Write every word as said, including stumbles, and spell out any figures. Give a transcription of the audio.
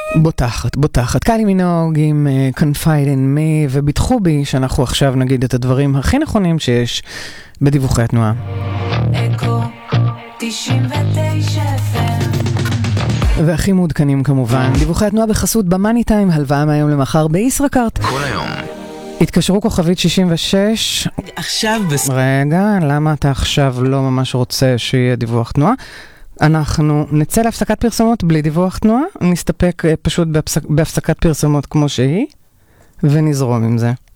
בוטחת, בוטחת. קלי מינוג עם uh, Confide in Me, וביטחו בי שאנחנו עכשיו נגיד את הדברים הכי נכונים שיש בדיווחי התנועה. אקו תשעים ותשע אף אם והכי מעודכנים כמובן. דיווחי התנועה בחסות במאני טיים, הלוואה מהיום למחר בישראכרט. כל היום. התקשרו כוכבית שישים ושש. עכשיו בס... רגע, למה אתה עכשיו לא ממש רוצה שיהיה דיווח תנועה? אנחנו נצא להפסקת פרסומות בלי דיווח תנועה, נסתפק פשוט בהפסק, בהפסקת פרסומות כמו שהיא, ונזרום עם זה.